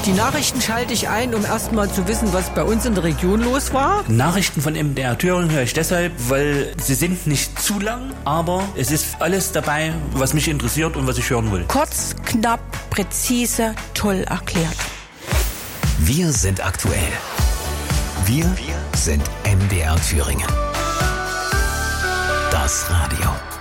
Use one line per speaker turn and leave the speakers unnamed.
Die Nachrichten schalte ich ein, um erst mal zu wissen, was bei uns in der Region los war.
Nachrichten von MDR Thüringen höre ich deshalb, weil sie sind nicht zu lang, aber es ist alles dabei, was mich interessiert und was ich hören will.
Kurz, knapp, präzise, toll erklärt.
Wir sind aktuell. Wir sind MDR Thüringen. Das Radio.